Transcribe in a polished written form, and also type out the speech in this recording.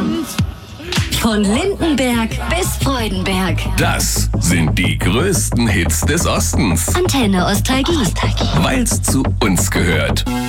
Land. Von Lindenberg bis Freudenberg. Das sind die größten Hits des Ostens. Antenne Ostalgie. Weil's zu uns gehört.